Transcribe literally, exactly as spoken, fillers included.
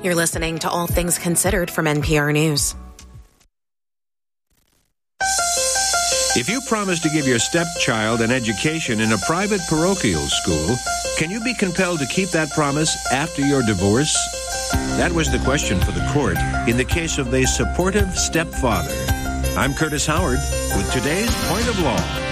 You're listening to All Things Considered from N P R News. If you promise to give your stepchild an education in a private parochial school, can you be compelled to keep that promise after your divorce? That was the question for the court in the case of the supportive stepfather. I'm Curtis Howard with today's Point of Law.